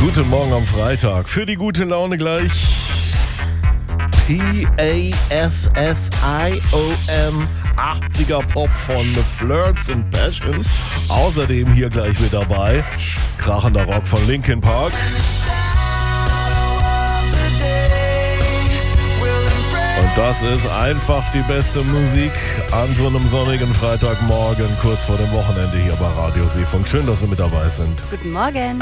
Guten Morgen am Freitag. Für die gute Laune gleich P-A-S-S-I-O-N 80er Pop von The Flirts and Passion. Außerdem hier gleich mit dabei krachender Rock von Linkin Park. Und das ist einfach die beste Musik an so einem sonnigen Freitagmorgen, kurz vor dem Wochenende hier bei Radio Seefunk. Schön, dass Sie mit dabei sind. Guten Morgen.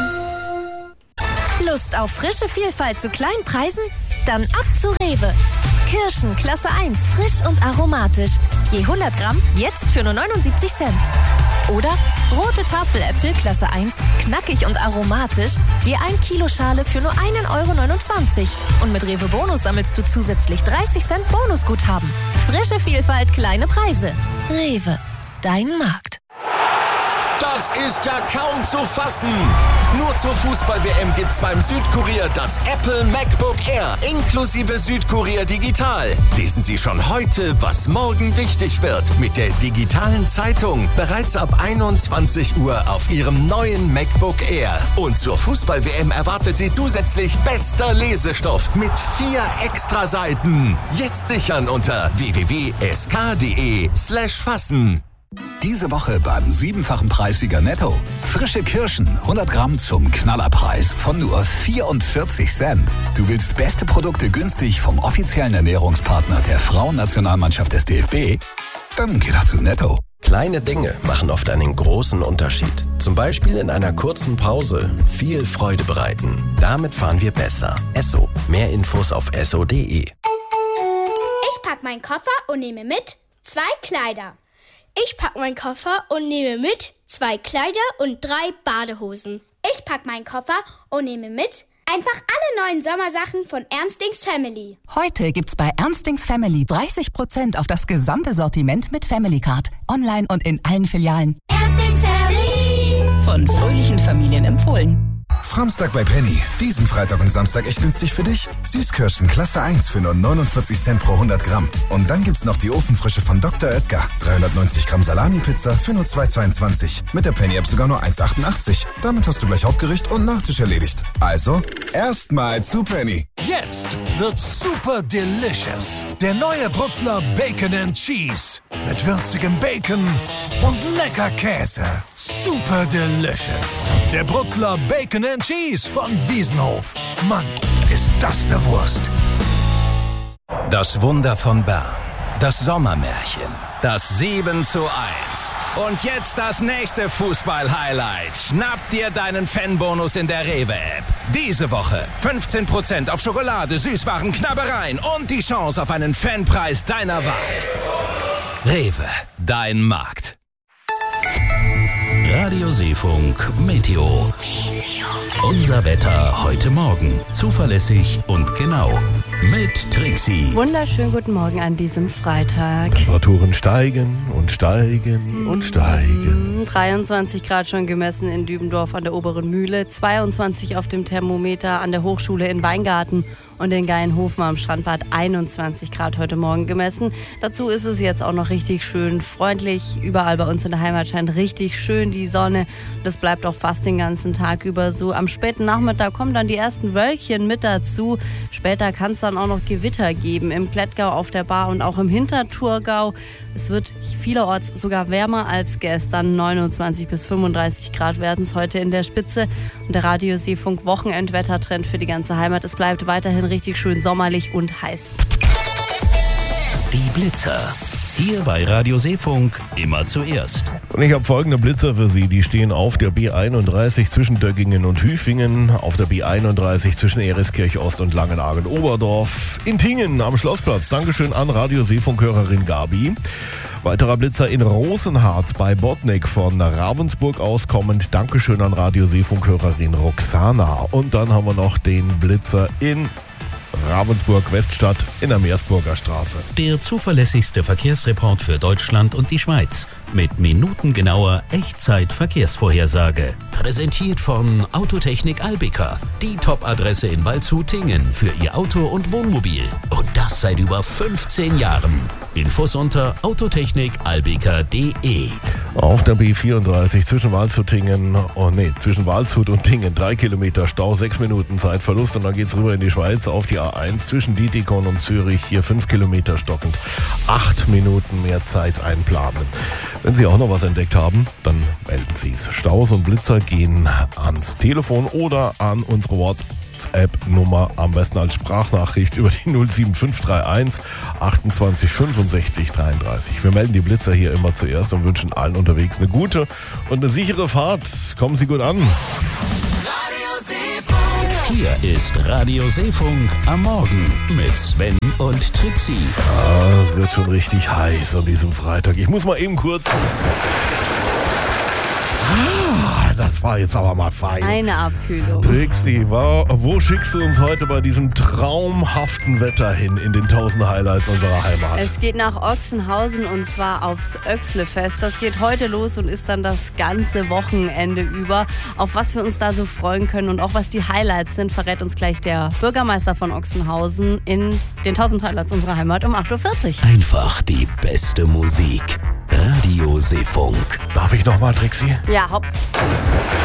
Lust auf frische Vielfalt zu kleinen Preisen? Dann ab zu Rewe. Kirschen Klasse 1, frisch und aromatisch. Je 100 Gramm, jetzt für nur 79 Cent. Oder rote Tafeläpfel Klasse 1, knackig und aromatisch. Je 1 Kilo Schale für nur 1,29 Euro. Und mit Rewe Bonus sammelst du zusätzlich 30 Cent Bonusguthaben. Frische Vielfalt, kleine Preise. Rewe, dein Markt. Das ist ja kaum zu fassen. Nur zur Fußball-WM gibt's beim Südkurier das Apple MacBook Air inklusive Südkurier Digital. Lesen Sie schon heute, was morgen wichtig wird. Mit der digitalen Zeitung bereits ab 21 Uhr auf Ihrem neuen MacBook Air. Und zur Fußball-WM erwartet Sie zusätzlich bester Lesestoff mit 4 Extraseiten. Jetzt sichern unter www.sk.de/fassen. Diese Woche beim 7-fachen Preissieger Netto. Frische Kirschen, 100 Gramm zum Knallerpreis von nur 44 Cent. Du willst beste Produkte günstig vom offiziellen Ernährungspartner der Frauennationalmannschaft des DFB? Dann geh doch zu Netto. Kleine Dinge machen oft einen großen Unterschied. Zum Beispiel in einer kurzen Pause viel Freude bereiten. Damit fahren wir besser. Esso. Mehr Infos auf esso.de. Ich pack meinen Koffer und nehme mit 2 Kleider. Ich pack meinen Koffer und nehme mit 2 Kleider und 3 Badehosen. Ich pack meinen Koffer und nehme mit einfach alle neuen Sommersachen von Ernstings Family. Heute gibt's bei Ernstings Family 30% auf das gesamte Sortiment mit Family Card. Online und in allen Filialen. Ernstings Family. Von fröhlichen Familien empfohlen. Framstag bei Penny. Diesen Freitag und Samstag echt günstig für dich. Süßkirschen Klasse 1 für nur 49 Cent pro 100 Gramm. Und dann gibt's noch die Ofenfrische von Dr. Oetker. 390 Gramm Salami-Pizza für nur 2,22. Mit der Penny-App sogar nur 1,88. Damit hast du gleich Hauptgericht und Nachtisch erledigt. Also, erstmal zu Penny. Jetzt wird's super delicious. Der neue Brutzler Bacon and Cheese. Mit würzigem Bacon und lecker Käse. Super delicious. Der Brutzler Bacon and Cheese von Wiesenhof. Mann, ist das eine Wurst. Das Wunder von Bern. Das Sommermärchen. Das 7:1. Und jetzt das nächste Fußball-Highlight. Schnapp dir deinen Fanbonus in der Rewe-App. Diese Woche 15% auf Schokolade, Süßwaren, Knabbereien und die Chance auf einen Fanpreis deiner Wahl. Rewe, dein Markt. Radio Seefunk Meteo. Unser Wetter heute Morgen. Zuverlässig und genau. Mit Trixie. Wunderschönen guten Morgen an diesem Freitag. Temperaturen steigen und steigen und steigen. 23 Grad schon gemessen in Dübendorf an der Oberen Mühle, 22 auf dem Thermometer an der Hochschule in Weingarten und in Geienhofen am Strandbad 21 Grad heute Morgen gemessen. Dazu ist es jetzt auch noch richtig schön freundlich. Überall bei uns in der Heimat scheint richtig schön die Sonne. Das bleibt auch fast den ganzen Tag über so. Am späten Nachmittag kommen dann die ersten Wölkchen mit dazu. Später kann es dann auch noch Gewitter geben im Klettgau, auf der Bar und auch im Hinterthurgau. Es wird vielerorts sogar wärmer als gestern. 29 bis 35 Grad werden es heute in der Spitze. Und der Radio Seefunk Wochenendwettertrend für die ganze Heimat. Es bleibt weiterhin richtig schön sommerlich und heiß. Die Blitzer. Hier bei Radio Seefunk immer zuerst. Und ich habe folgende Blitzer für Sie. Die stehen auf der B31 zwischen Döggingen und Hüfingen, auf der B31 zwischen Ereskirch Ost und Langenargen-Oberdorf, in Tingen am Schlossplatz. Dankeschön an Radio Seefunk-Hörerin Gabi. Weiterer Blitzer in Rosenharz bei Botneck von Ravensburg aus kommend. Dankeschön an Radio Seefunk-Hörerin Roxana. Und dann haben wir noch den Blitzer in Ravensburg-Weststadt in der Meersburger Straße. Der zuverlässigste Verkehrsreport für Deutschland und die Schweiz. Mit minutengenauer Echtzeit-Verkehrsvorhersage. Präsentiert von Autotechnik Albica. Die Top-Adresse in Waldshut-Tingen für Ihr Auto und Wohnmobil. Und das das seit über 15 Jahren. Infos unter autotechnikalbeker.de. Auf der B34 zwischen Waldshut und Tingen 3 Kilometer Stau, 6 Minuten Zeitverlust und dann geht's rüber in die Schweiz auf die A1 zwischen Dietikon und Zürich, hier 5 Kilometer stockend, 8 Minuten mehr Zeit einplanen. Wenn Sie auch noch was entdeckt haben, dann melden Sie es. Staus und Blitzer gehen ans Telefon oder an unsere WhatsApp-Nummer, am besten als Sprachnachricht über die 07531 28 65 33. Wir melden die Blitzer hier immer zuerst und wünschen allen unterwegs eine gute und eine sichere Fahrt. Kommen Sie gut an. Hier ist Radio Seefunk am Morgen mit Sven und Trixie. Es wird schon richtig heiß an diesem Freitag. Ich muss mal eben kurz... Das war jetzt aber mal fein. Eine Abkühlung. Trixie, wo schickst du uns heute bei diesem traumhaften Wetter hin in den 1000 Highlights unserer Heimat? Es geht nach Ochsenhausen und zwar aufs Öxlefest. Das geht heute los und ist dann das ganze Wochenende über. Auf was wir uns da so freuen können und auch was die Highlights sind, verrät uns gleich der Bürgermeister von Ochsenhausen in den 1000 Highlights unserer Heimat um 8.40 Uhr. Einfach die beste Musik. Radio Seefunk. Darf ich nochmal, Trixie? Ja, hopp.